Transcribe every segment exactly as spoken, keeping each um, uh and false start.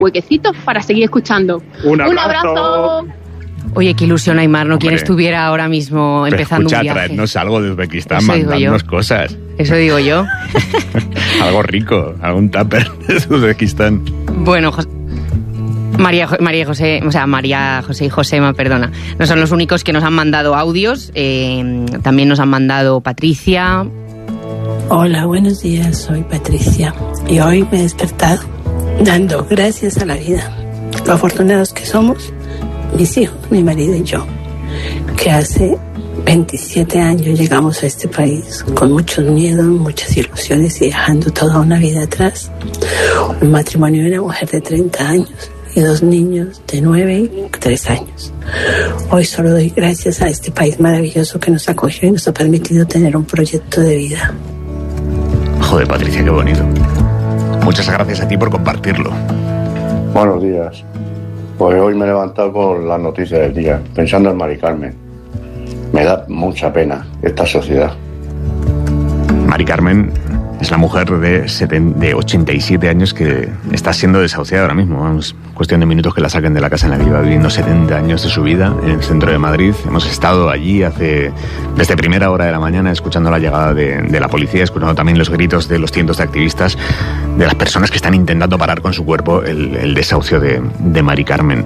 huequecito para seguir escuchando. ¡Un abrazo! ¡Un abrazo! Oye, qué ilusión, Aymar, ¿no? Hombre, quien estuviera ahora mismo empezando escucha, un viaje. traednos algo de Uzbekistán, Eso digo mandadnos yo. cosas. Eso digo yo. Algo rico, algún tupper de Uzbekistán. Bueno, Jos- María, Jo- María José, o sea, María José y Josema, perdona, no son los únicos que nos han mandado audios. Eh, también nos han mandado Patricia. Hola, buenos días, soy Patricia y hoy me he despertado dando gracias a la vida. Lo afortunados que somos, mis hijos, mi marido y yo, que hace veintisiete años llegamos a este país con muchos miedos, muchas ilusiones y dejando toda una vida atrás. Un matrimonio de una mujer de treinta años y dos niños de nueve y tres años. Hoy solo doy gracias a este país maravilloso que nos acogió y nos ha permitido tener un proyecto de vida. Joder, Patricia, qué bonito. Muchas gracias a ti por compartirlo. Buenos días. Pues hoy me he levantado con las noticias del día, pensando en Mari Carmen. Me da mucha pena esta sociedad. Mari Carmen es la mujer de, seten- de ochenta y siete años que está siendo desahuciada ahora mismo. Vamos, cuestión de minutos que la saquen de la casa en la que lleva viviendo setenta años de su vida en el centro de Madrid. Hemos estado allí hace desde primera hora de la mañana escuchando la llegada de, de la policía, escuchando también los gritos de los cientos de activistas, de las personas que están intentando parar con su cuerpo el, el desahucio de, de Mari Carmen.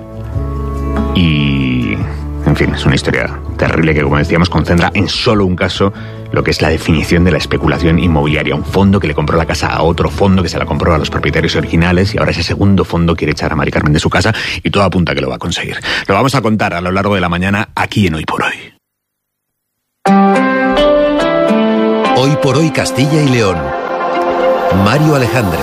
Y, en fin, es una historia terrible que, como decíamos, concentra en solo un caso lo que es la definición de la especulación inmobiliaria. Un fondo que le compró la casa a otro fondo que se la compró a los propietarios originales y ahora ese segundo fondo quiere echar a Mari Carmen de su casa y todo apunta a que lo va a conseguir. Lo vamos a contar a lo largo de la mañana aquí en Hoy por Hoy. Hoy por Hoy Castilla y León. Mario Alejandre.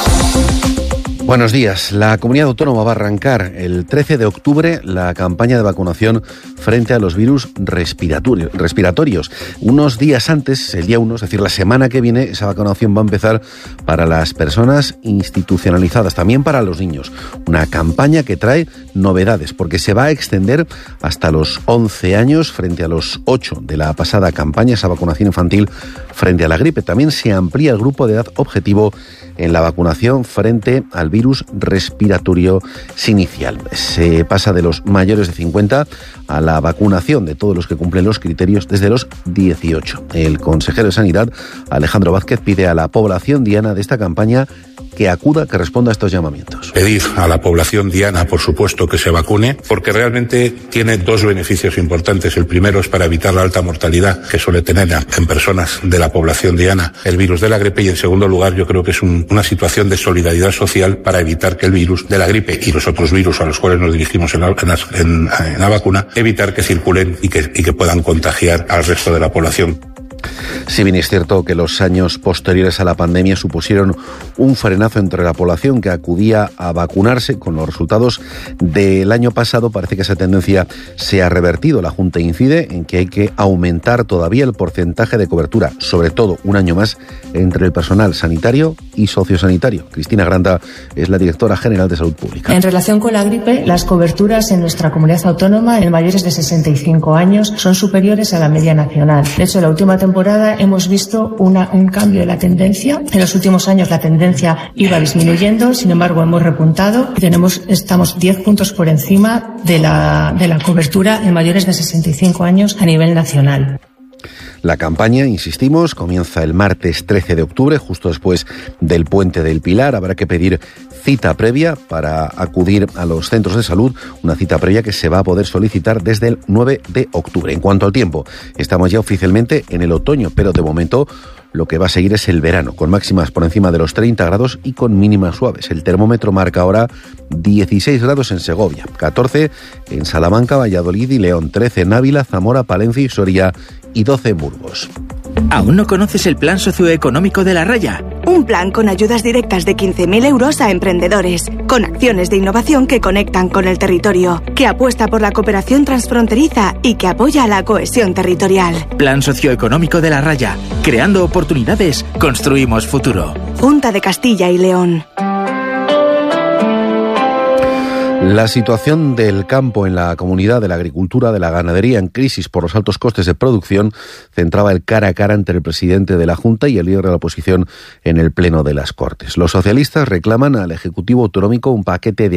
Buenos días. La comunidad autónoma va a arrancar el trece de octubre la campaña de vacunación frente a los virus respiratori- respiratorios. Unos días antes, el día uno, es decir, la semana que viene, esa vacunación va a empezar para las personas institucionalizadas, también para los niños. Una campaña que trae novedades, porque se va a extender hasta los once años frente a los ocho de la pasada campaña, esa vacunación infantil frente a la gripe. También se amplía el grupo de edad objetivo en la vacunación frente al virus respiratorio inicial. Se pasa de los mayores de cincuenta a la vacunación de todos los que cumplen los criterios desde los dieciocho. El consejero de Sanidad, Alejandro Vázquez, pide a la población diana de esta campaña que acuda, que responda a estos llamamientos. Pedir a la población diana, por supuesto, que se vacune, porque realmente tiene dos beneficios importantes. El primero es para evitar la alta mortalidad que suele tener en personas de la población diana el virus de la gripe, y en segundo lugar yo creo que es un, una situación de solidaridad social para evitar que el virus de la gripe y los otros virus a los cuales nos dirigimos en la, en la, en, en la vacuna, evitar que circulen y que, y que puedan contagiar al resto de la población. Si bien es cierto que los años posteriores a la pandemia supusieron un frenazo entre la población que acudía a vacunarse, con los resultados del año pasado parece que esa tendencia se ha revertido. La Junta incide en que hay que aumentar todavía el porcentaje de cobertura, sobre todo un año más, entre el personal sanitario y sociosanitario. Cristina Granda es la directora general de Salud Pública. En relación con la gripe, las coberturas en nuestra comunidad autónoma en mayores de sesenta y cinco años son superiores a la media nacional. De hecho, la última temporada hemos visto una, un cambio de la tendencia. En los últimos años la tendencia iba disminuyendo, sin embargo hemos repuntado y tenemos, estamos diez puntos por encima de la, de la cobertura en mayores de sesenta y cinco años a nivel nacional. La campaña, insistimos, comienza el martes trece de octubre, justo después del Puente del Pilar. Habrá que pedir cita previa para acudir a los centros de salud, una cita previa que se va a poder solicitar desde el nueve de octubre. En cuanto al tiempo, estamos ya oficialmente en el otoño, pero de momento lo que va a seguir es el verano, con máximas por encima de los treinta grados y con mínimas suaves. El termómetro marca ahora dieciséis grados en Segovia, catorce en Salamanca, Valladolid y León, trece en Ávila, Zamora, Palencia y Soria y doce en Burgos. ¿Aún no conoces el plan socioeconómico de La Raya? Un plan con ayudas directas de quince mil euros a emprendedores, con acciones de innovación que conectan con el territorio, que apuesta por la cooperación transfronteriza y que apoya la cohesión territorial. Plan socioeconómico de La Raya. Creando oportunidades, construimos futuro. Junta de Castilla y León. La situación del campo en la comunidad, de la agricultura, de la ganadería en crisis por los altos costes de producción centraba el cara a cara entre el presidente de la Junta y el líder de la oposición en el Pleno de las Cortes. Los socialistas reclaman al Ejecutivo Autonómico un paquete de